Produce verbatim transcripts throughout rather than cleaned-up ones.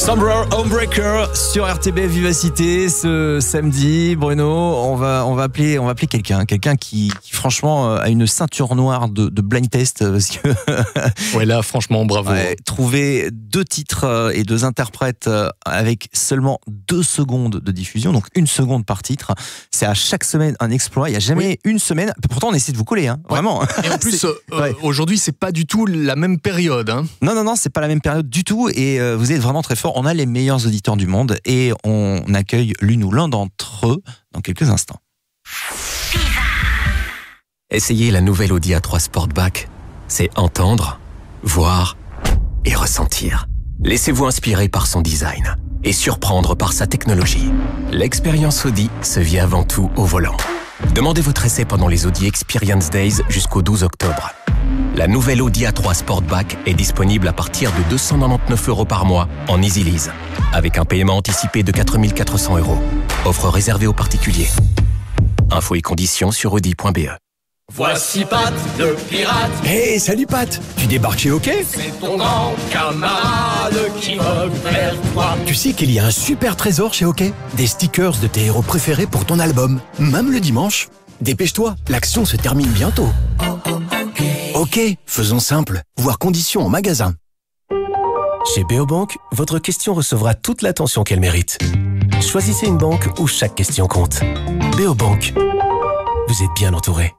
Sombra Homebreaker sur R T B Vivacité ce samedi. Bruno, on va on va appeler on va appeler quelqu'un, quelqu'un qui, qui franchement a une ceinture noire de, de blind test parce que ouais là franchement bravo. Ouais, trouver deux titres et deux interprètes avec seulement deux secondes de diffusion, donc une seconde par titre, c'est à chaque semaine un exploit. Il y a jamais oui. une semaine. Pourtant on essaie de vous coller, hein, ouais. Vraiment. Et en plus euh, ouais. aujourd'hui c'est pas du tout la même période. Hein. Non non non, c'est pas la même période du tout et euh, vous êtes vraiment très fort. On a les meilleurs auditeurs du monde et on accueille l'une ou l'un d'entre eux dans quelques instants. Essayez la nouvelle Audi A trois Sportback. C'est entendre, voir et ressentir. Laissez-vous inspirer par son design et surprendre par sa technologie. L'expérience Audi se vit avant tout au volant. Demandez votre essai pendant les Audi Experience Days jusqu'au douze octobre. La nouvelle Audi A trois Sportback est disponible à partir de deux cent quatre-vingt-dix-neuf euros par mois en Easy Lease, avec un paiement anticipé de quatre mille quatre cents euros. Offre réservée aux particuliers. Infos et conditions sur audi point b e. Voici Pat, le pirate. Hey, salut Pat, tu débarques chez OK? C'est ton grand camarade qui vogue vers toi. Tu sais qu'il y a un super trésor chez OK? Des stickers de tes héros préférés pour ton album, même le dimanche. Dépêche-toi, l'action se termine bientôt. Oh, oh, OK. OK, faisons simple, voir conditions en magasin. Chez Beobank, votre question recevra toute l'attention qu'elle mérite. Choisissez une banque où chaque question compte. Beobank, vous êtes bien entouré.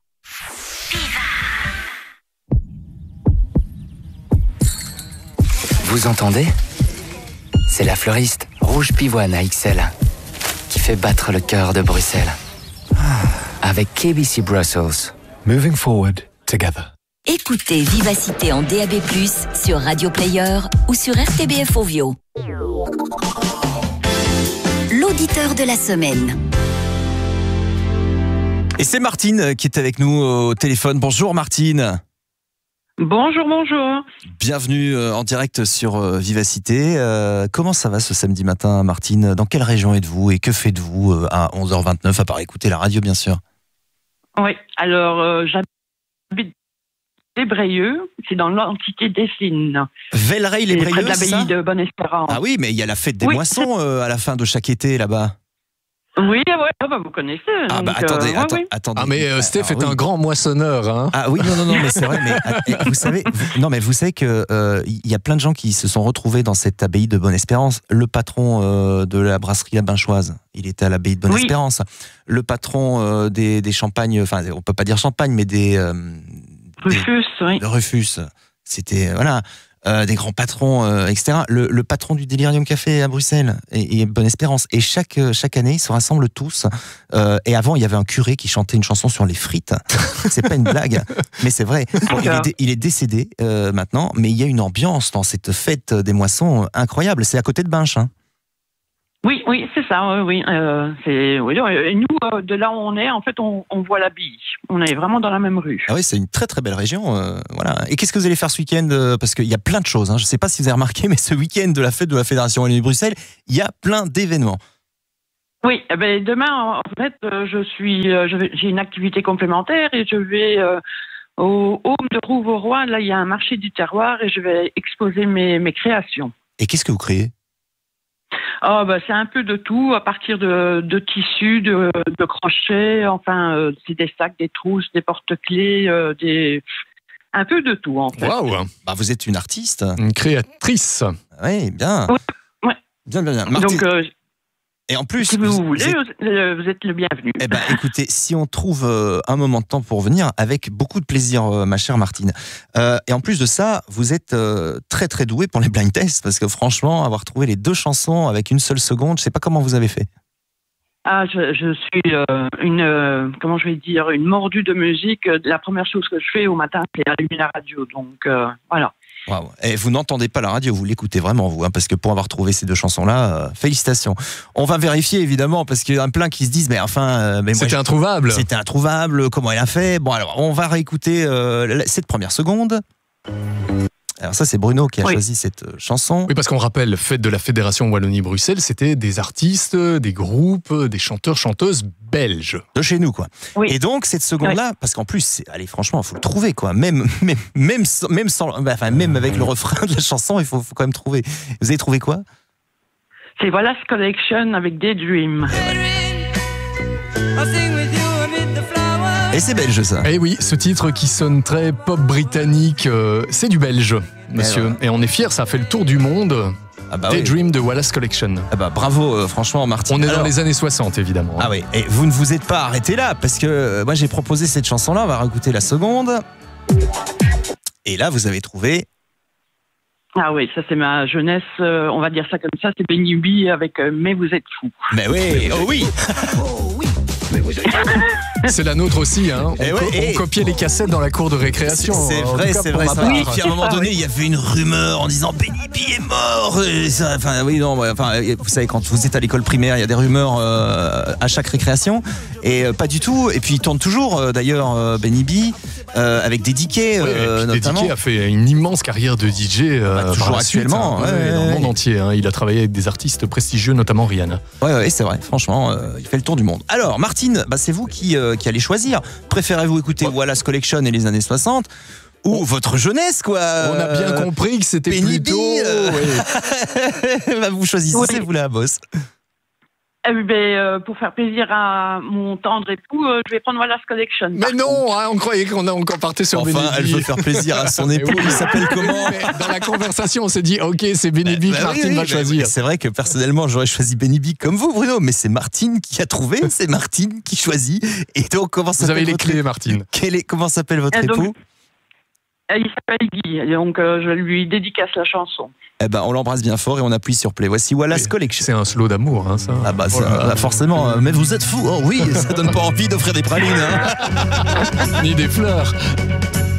Vous entendez? C'est la fleuriste Rouge Pivoine A X L qui fait battre le cœur de Bruxelles. Avec K B C Brussels. Moving forward together. Écoutez Vivacité en D A B plus, sur Radio Player ou sur R T B F Ovio. L'auditeur de la semaine. Et c'est Martine qui est avec nous au téléphone. Bonjour Martine. Bonjour, bonjour. Bienvenue en direct sur Vivacité. Euh, comment ça va ce samedi matin, Martine? Dans quelle région êtes-vous et que faites-vous à onze heures vingt-neuf, à part écouter la radio, bien sûr? Oui, alors euh, j'habite Véleray, c'est dans l'entité d'Essines. Véleray-les-Brayeux, près de l'abbaye de Bonne-Espérance. Ah oui, mais il y a la fête des oui. moissons euh, à la fin de chaque été là-bas. Oui, ouais, ah bah vous connaissez. Ah donc, bah attendez, euh, attends, oui. attendez. Ah mais euh, Steph ah, est oui. un grand moissonneur. Hein. Ah oui, non, non, non, mais c'est vrai. Mais vous savez, vous, non, mais vous savez que euh, il y a plein de gens qui se sont retrouvés dans cette abbaye de Bonne-Espérance. Le patron euh, de la brasserie La Binchoise, il était à l'abbaye de Bonne-Espérance. Oui. Le patron euh, des, des champagnes, enfin, on peut pas dire champagne, mais des euh, Rufus, des, oui. De Rufus. C'était voilà. Euh, des grands patrons, euh, et cetera. Le, le patron du Delirium Café à Bruxelles et, et Bonne-Espérance. Et chaque, chaque année, ils se rassemblent tous. Euh, et avant, il y avait un curé qui chantait une chanson sur les frites. C'est pas une blague, mais c'est vrai. Bon, il, est, il est décédé euh, maintenant, mais il y a une ambiance dans cette fête des moissons incroyable. C'est à côté de Binche. Hein. Oui, oui, c'est ça. Oui, euh, c'est, oui, et nous, euh, de là où on est, en fait, on, on voit l'abbaye. On est vraiment dans la même rue. Ah oui, c'est une très très belle région. Euh, voilà. Et qu'est-ce que vous allez faire ce week-end? Parce qu'il y a plein de choses. Hein. Je ne sais pas si vous avez remarqué, mais ce week-end de la fête de la Fédération Wallonie-Bruxelles, il y a plein d'événements. Oui, eh ben, demain, en fait, euh, je suis, euh, je vais, j'ai une activité complémentaire et je vais euh, au Home de Rouvauroy. Là, il y a un marché du terroir et je vais exposer mes, mes créations. Et qu'est-ce que vous créez? Oh, bah, c'est un peu de tout, à partir de, de tissus, de, de crochets, enfin, euh, c'est des sacs, des trousses, des porte-clés, euh, des... un peu de tout, en fait. Waouh. Bah, vous êtes une artiste. Une créatrice. Oui, bien. Oui, ouais. Bien, bien, bien. Martine. Donc, euh, et en plus, si vous, vous voulez, vous êtes... vous êtes le bienvenu. Eh ben, écoutez, si on trouve euh, un moment de temps pour venir, avec beaucoup de plaisir, euh, ma chère Martine. Euh, et en plus de ça, vous êtes euh, très très douée pour les blind tests, parce que franchement, avoir trouvé les deux chansons avec une seule seconde, je sais pas comment vous avez fait. Ah, je, je suis euh, une, euh, comment je vais dire, une mordue de musique. La première chose que je fais au matin, c'est allumer la radio. Donc euh, voilà. Wow. Et vous n'entendez pas la radio, vous l'écoutez vraiment, vous, hein, parce que pour avoir trouvé ces deux chansons-là, euh, félicitations. On va vérifier, évidemment, parce qu'il y a plein qui se disent, mais enfin... Euh, mais moi, c'était introuvable. C'était introuvable, comment elle a fait? Bon, alors, on va réécouter euh, cette première seconde. Alors ça, c'est Bruno qui a oui. choisi cette chanson. Oui, parce qu'on rappelle, fête de la Fédération Wallonie-Bruxelles, c'était des artistes, des groupes, des chanteurs, chanteuses belges. De chez nous, quoi. Oui. Et donc, cette seconde-là, oui. parce qu'en plus, c'est, allez, franchement, il faut le trouver, quoi. Même, même, même, sans, même, sans, enfin, même avec le refrain de la chanson, il faut, faut quand même trouver. Vous avez trouvé quoi? C'est Wallace Collection avec Daydream. Et c'est belge ça. Eh oui, ce titre qui sonne très pop britannique, euh, c'est du belge, monsieur. Eh ouais. Et on est fiers, ça a fait le tour du monde. Ah bah Daydream oui. de Wallace Collection. Ah bah bravo, euh, franchement, Martine. On est Alors, dans les années soixante, évidemment. Ah oui, et vous ne vous êtes pas arrêté là, parce que euh, moi j'ai proposé cette chanson-là, on va réécouter la seconde. Et là, vous avez trouvé. Ah oui, ça c'est ma jeunesse, euh, on va dire ça comme ça, c'est Benny B avec euh, Mais vous êtes fous. Mais oui, oh oui. C'est la nôtre aussi, hein. On, Eh ouais, co- et- on copiait les cassettes dans la cour de récréation. C'est en vrai, tout cas, c'est pour vrai. ma ça. part. Oui, Oui, puis à un c'est moment ça, donné, oui. il y avait une rumeur en disant Benny B est mort. Et ça, enfin, oui, non, ouais, enfin, vous savez, quand vous êtes à l'école primaire, il y a des rumeurs euh, à chaque récréation, et euh, pas du tout. Et puis il tourne toujours, euh, d'ailleurs, euh, Benny B, euh, avec des D J, Ouais, euh, et puis notamment. Dédiqué a fait une immense carrière de D J euh, Bah, par toujours la suite, actuellement, hein. ouais, Ouais, ouais, dans le ouais. monde entier. Hein. Il a travaillé avec des artistes prestigieux, notamment Rihanna. Ouais, ouais, c'est vrai. Franchement, euh, il fait le tour du monde. Alors, Martine, bah, c'est vous qui, euh, qui allez choisir. Préférez-vous écouter Wallace Collection et les années soixante ou votre jeunesse, quoi? On a bien euh, compris que c'était Benny B, plutôt. euh, ouais. bah, vous choisissez, Oui. c'est vous la boss. Eh ben, euh, pour faire plaisir à mon tendre époux, euh, je vais prendre Wallace Collection. Mais par non, contre. hein, on croyait qu'on a encore parté sur Benny Enfin, B. elle veut faire plaisir à son Eh époux. oui. Il s'appelle comment? Mais dans la conversation, on s'est dit, ok, c'est Benny B Bah que oui, Martine oui, va bah choisir. oui, c'est vrai que personnellement, j'aurais choisi Benny B comme vous, Bruno, mais c'est Martine qui a trouvé, c'est Martine qui choisit. Et donc, comment Vous s'appelle avez les votre- clés, Martine. Quel est, comment s'appelle votre Et donc, époux? Euh, Il s'appelle Guy, donc euh, je lui dédicace la chanson. Eh ben, on l'embrasse bien fort et on appuie sur play. Voici Wallace Oui. Collection. C'est un slow d'amour, hein, ça. Ah bah, ça, Voilà. bah, forcément. euh, Mais vous êtes fous, oh oui, ça donne pas envie d'offrir des pralines. Hein. Ni des fleurs.